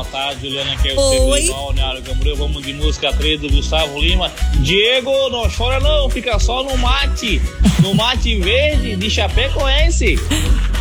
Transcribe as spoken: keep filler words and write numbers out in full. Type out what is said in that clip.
tarde, Juliana, que é o Pedro de Balneário Camboriú. Vamos de música três do Gustavo Lima. Diego, não chora não, fica só no mate. No mate verde de Chapecoense.